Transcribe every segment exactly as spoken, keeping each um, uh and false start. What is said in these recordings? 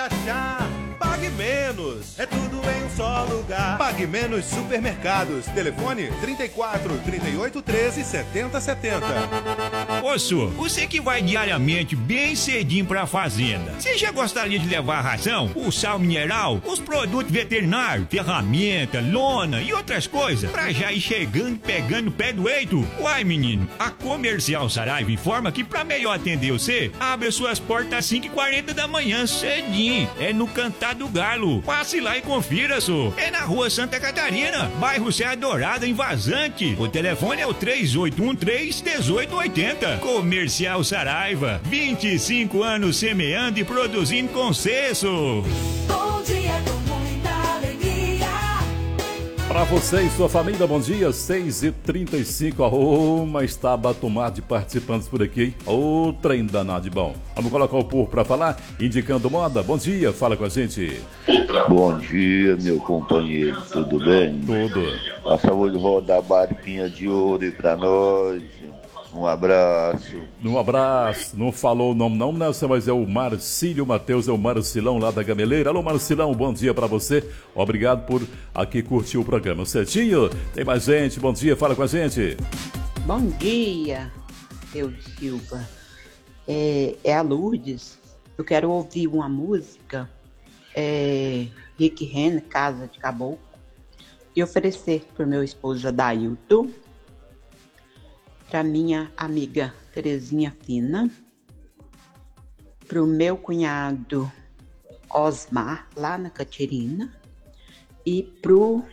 Pague menos, é tudo em um só lugar. Pague Menos Supermercados. Telefone trinta e quatro, trinta e oito, treze, setenta, setenta. Ô, senhor, você que vai diariamente bem cedinho pra fazenda, você já gostaria de levar a ração, o sal mineral, os produtos veterinários, ferramenta, lona e outras coisas, pra já ir chegando e pegando o pé do eito? Uai, menino, a Comercial Saraiva informa que pra melhor atender você, abre suas portas às cinco e quarenta da manhã, cedinho. É no Cantar do Galo. Passe lá e confira, senhor. É na Rua Santa Catarina, bairro Serra Dourada, em Vazante. O telefone é o três oito um três, um oito oito zero. Comercial Saraiva, vinte e cinco anos semeando e produzindo com sucesso. Bom dia com muita alegria. Para você e sua família, bom dia, seis e trinta e cinco. Oh, mas está abatumado de participantes por aqui, hein? Ô, trem danado de bom. Vamos colocar o povo para falar, indicando moda. Bom dia, fala com a gente. Bom dia, meu companheiro, tudo bem? Tudo. A saúde rodar a barquinha de ouro aí pra nós. Um abraço. Um abraço, não falou o nome não, Nelson, mas é o Marcílio Matheus, é o Marcilão lá da Gameleira. Alô, Marcilão, bom dia pra você. Obrigado por aqui curtir o programa. Certinho? Tem mais gente, bom dia, fala com a gente. Bom dia, eu Silva. É, é a Lourdes. Eu quero ouvir uma música, é, Rick Renner, Casa de Caboclo, e oferecer pro meu esposo Adailton, para minha amiga Terezinha Fina, para o meu cunhado Osmar, lá na Catirina, e pro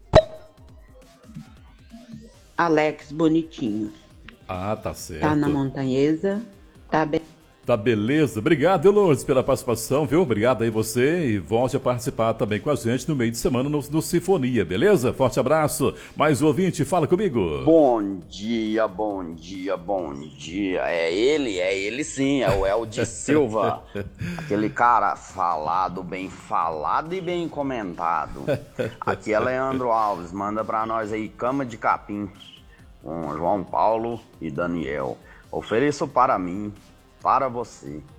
Alex Bonitinho. Ah, tá certo. Tá na Montanhesa, tá bem. Tá beleza, obrigado, Lourdes, pela participação, viu? Obrigado aí você e volte a participar também com a gente no meio de semana no, no Sinfonia, beleza? Forte abraço. Mais um ouvinte, fala comigo. Bom dia, bom dia, bom dia. É ele, é ele sim, é o Eldi Silva. Aquele cara falado, bem falado e bem comentado. Aqui é Leandro Alves, manda pra nós aí cama de capim com João Paulo e Daniel. Ofereço para mim, para você